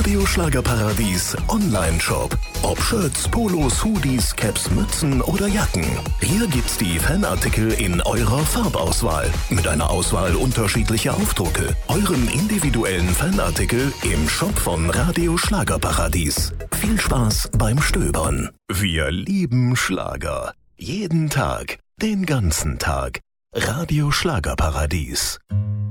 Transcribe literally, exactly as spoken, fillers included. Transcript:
Radio Schlagerparadies Online-Shop. Ob Shirts, Polos, Hoodies, Caps, Mützen oder Jacken. Hier gibt's die Fanartikel in eurer Farbauswahl. Mit einer Auswahl unterschiedlicher Aufdrucke. Euren individuellen Fanartikel im Shop von Radio Schlagerparadies. Viel Spaß beim Stöbern. Wir lieben Schlager. Jeden Tag, den ganzen Tag. Radio Schlagerparadies.